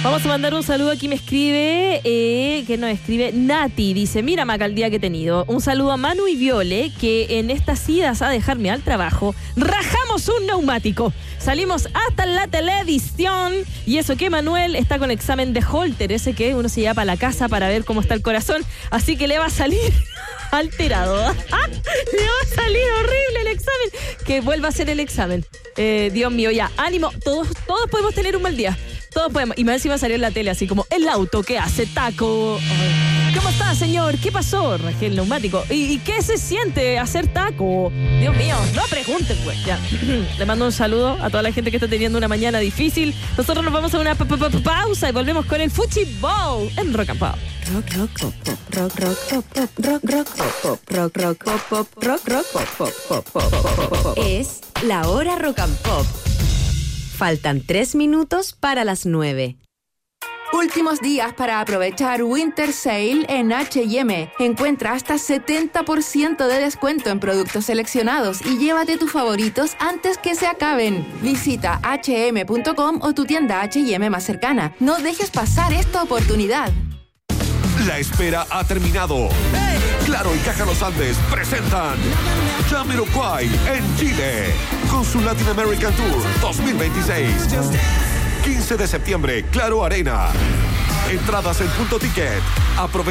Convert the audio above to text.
Vamos a mandar un saludo. Aquí me escribe, que nos escribe Nati. Dice, mira Maca, el día que he tenido. Un saludo a Manu y Viole, que en estas idas a dejarme al trabajo, rajamos un neumático. Salimos hasta la televisión. Y eso que Manuel está con examen de Holter, ese que uno se lleva para la casa para ver cómo está el corazón. Así que le va a salir alterado. Le va a salir horrible el examen. Que vuelva a hacer el examen. Dios mío, ya, ánimo. Todos podemos tener un mal día. Todos podemos. Y más encima salió en la tele así como, el auto que hace taco. ¿Cómo está, señor? ¿Qué pasó? Rajé el neumático. ¿Y qué se siente hacer taco? Dios mío, no pregunten, pues. Ya. Le mando un saludo a toda la gente que está teniendo una mañana difícil. Nosotros nos vamos a una pausa y volvemos con el Fuchibol en Rock and Pop. Es la hora Rock and Pop. Faltan 3 minutos para las 9. Últimos días para aprovechar Winter Sale en H&M. Encuentra hasta 70% de descuento en productos seleccionados y llévate tus favoritos antes que se acaben. Visita hm.com o tu tienda H&M más cercana. No dejes pasar esta oportunidad. La espera ha terminado. Claro y Caja Los Andes presentan Jamiroquai en Chile con su Latin American Tour 2026. 15 de septiembre, Claro Arena. Entradas en Punto Ticket. Aprovecha